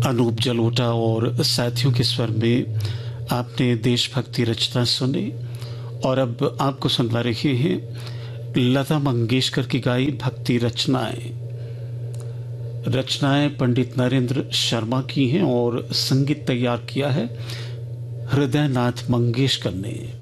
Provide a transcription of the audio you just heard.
अनूप जलोटा और साथियों के स्वर में आपने देशभक्ति रचना सुनी और अब आपको सुनवा रहे हैं लता मंगेशकर की गाई भक्ति रचनाएं। रचनाएं पंडित नरेंद्र शर्मा की हैं और संगीत तैयार किया है हृदयनाथ मंगेशकर ने।